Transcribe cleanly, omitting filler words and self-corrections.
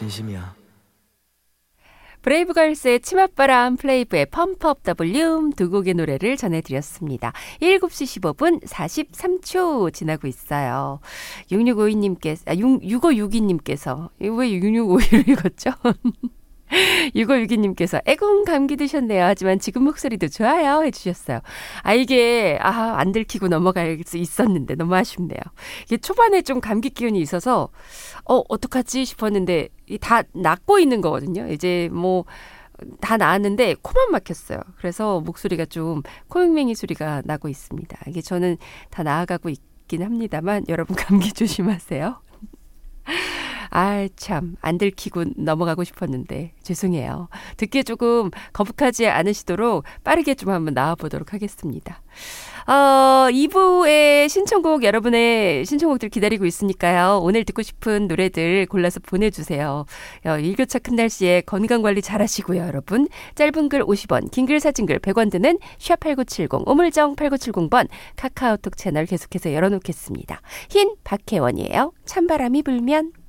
진심이야. 브레이브걸스의 치맛바람, 플레이브의 펌프업 더 볼륨 두 곡의 노래를 전해드렸습니다. 7시 15분 43초 지나고 있어요. 6562님께서 왜 6652를 읽었죠? 6562님께서 애공 감기 드셨네요. 하지만 지금 목소리도 좋아요 해주셨어요. 이게 안 들키고 넘어갈 수 있었는데 너무 아쉽네요. 이게 초반에 좀 감기 기운이 있어서 어떡하지 싶었는데 다 낫고 있는 거거든요. 이제 뭐 다 나았는데 코만 막혔어요. 그래서 목소리가 좀 코맹맹이 소리가 나고 있습니다. 이게 저는 다 나아가고 있긴 합니다만 여러분 감기 조심하세요. 참, 안 들키고 넘어가고 싶었는데 죄송해요. 듣기에 조금 거북하지 않으시도록 빠르게 좀 한번 나와보도록 하겠습니다. 2부의 신청곡, 여러분의 신청곡들 기다리고 있으니까요. 오늘 듣고 싶은 노래들 골라서 보내주세요. 일교차 큰 날씨에 건강관리 잘하시고요, 여러분. 짧은 글 50원, 긴 글 사진 글 100원 드는 샵8970, 우물정 8970번 카카오톡 채널 계속해서 열어놓겠습니다. 흰 박혜원이에요. 찬바람이 불면.